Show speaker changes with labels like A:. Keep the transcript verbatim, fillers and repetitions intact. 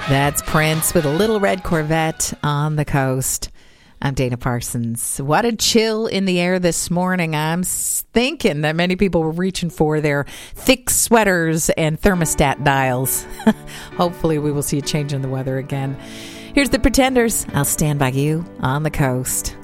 A: That's Prince with a Little Red Corvette on the Coast. I'm Dana Parsons. What a chill in the air this morning. I'm thinking that many people were reaching for their thick sweaters and thermostat dials. Hopefully we will see a change in the weather again. Here's the Pretenders. I'll stand by you on the coast.